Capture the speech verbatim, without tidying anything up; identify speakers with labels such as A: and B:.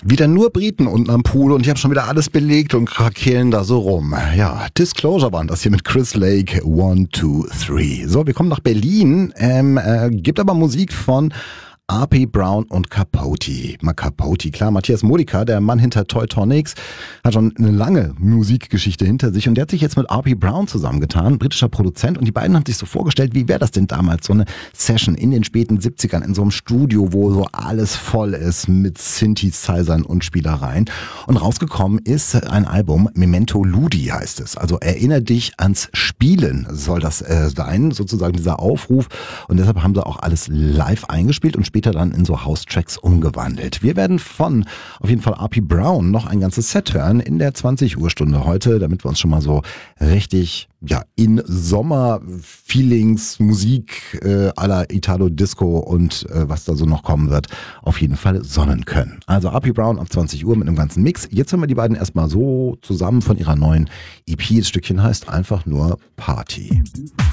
A: Wieder nur Briten unten am Pool und die haben schon wieder alles belegt und krakeelen da so rum. Ja, Disclosure waren das hier mit Chris Lake, one, two, three. So, wir kommen nach Berlin, ähm, äh, gibt aber Musik von R P Brown und Capote. Mal Capote, klar, Matthias Modica, der Mann hinter Toy-Tonics, hat schon eine lange Musikgeschichte hinter sich und der hat sich jetzt mit R P Brown zusammengetan, britischer Produzent, und die beiden haben sich so vorgestellt, wie wäre das denn damals, so eine Session in den späten siebzigern in so einem Studio, wo so alles voll ist mit Synthesizern und Spielereien, und rausgekommen ist ein Album, Memento Ludi heißt es, also erinnere dich ans Spielen soll das äh, sein, sozusagen dieser Aufruf, und deshalb haben sie auch alles live eingespielt und später dann in so House-Tracks umgewandelt. Wir werden von auf jeden Fall R P Brown noch ein ganzes Set hören in der zwanzig Uhr Stunde heute, damit wir uns schon mal so richtig ja in Sommer-Feelings, Musik äh, à la Italo-Disco und äh, was da so noch kommen wird, auf jeden Fall sonnen können. Also R P Brown ab zwanzig Uhr mit einem ganzen Mix. Jetzt haben wir die beiden erstmal so zusammen von ihrer neuen E P. Das Stückchen heißt einfach nur Party.